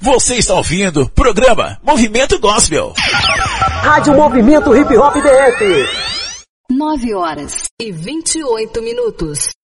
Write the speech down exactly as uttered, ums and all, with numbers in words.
Você está ouvindo programa Movimento Gospel. Rádio Movimento Hip Hop D F. nove horas e vinte e oito minutos.